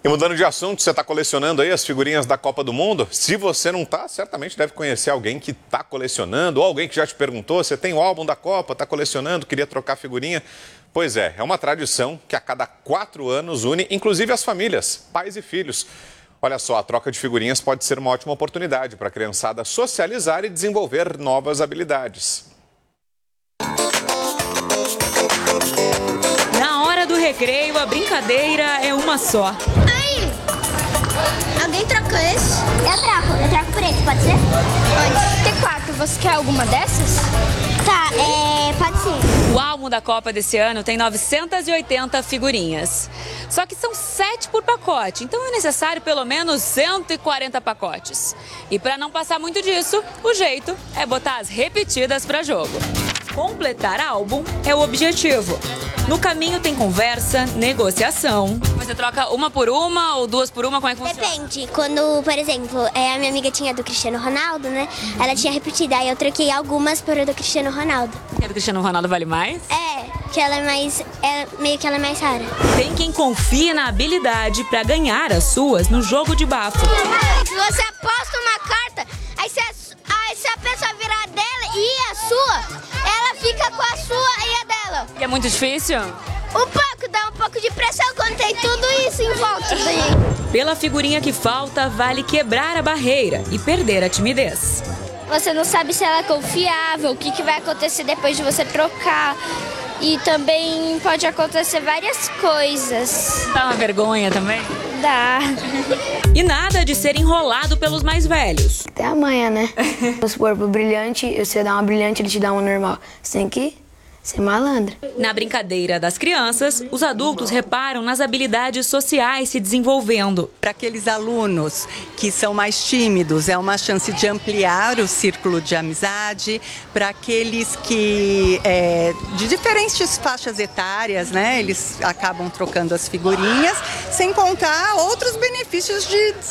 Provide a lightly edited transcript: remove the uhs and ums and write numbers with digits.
E mudando de assunto, você está colecionando aí as figurinhas da Copa do Mundo? Se você não está, certamente deve conhecer alguém que está colecionando, ou alguém que já te perguntou, você tem o álbum da Copa, está colecionando, queria trocar figurinha? Pois é uma tradição que a cada 4 anos une, inclusive as famílias, pais e filhos. Olha só, a troca de figurinhas pode ser uma ótima oportunidade para a criançada socializar e desenvolver novas habilidades. Na hora do recreio, a brincadeira é uma só. Aí, alguém troca esse? Eu troco por esse, pode ser? Pode. Tem 4, você quer alguma dessas? Tá, pode ser. O álbum da Copa desse ano tem 980 figurinhas. Só que são 7 por pacote, então é necessário pelo menos 140 pacotes. E para não passar muito disso, o jeito é botar as repetidas para jogo. Completar álbum é o objetivo. No caminho tem conversa, negociação. Você troca uma por uma ou 2 por uma? Como é que funciona? Depende. Quando, por exemplo, a minha amiga tinha do Cristiano Ronaldo, né? Ela tinha repetido, aí eu troquei algumas por a do Cristiano Ronaldo. Porque a do Cristiano Ronaldo vale mais? Que ela é mais, meio que ela é mais rara. Tem quem confia na habilidade para ganhar as suas no jogo de bafo. Você aposta uma carta, aí se a pessoa virar dela e a sua, ela fica com a sua e a dela. E é muito difícil? Dá um pouco de pressão quando tem tudo isso em volta daí. Pela figurinha que falta, vale quebrar a barreira e perder a timidez. Você não sabe se ela é confiável, o que vai acontecer depois de você trocar. E também pode acontecer várias coisas. Dá uma vergonha também? Dá. E nada de ser enrolado pelos mais velhos. Até amanhã, né? Vamos supor, pro brilhante, você dá uma brilhante, ele te dá uma normal. Você tem que ser malandra. Na brincadeira das crianças, os adultos reparam nas habilidades sociais se desenvolvendo. Para aqueles alunos que são mais tímidos, é uma chance de ampliar o círculo de amizade. Para aqueles que, de diferentes faixas etárias, né, eles acabam trocando as figurinhas, sem contar outros benefícios de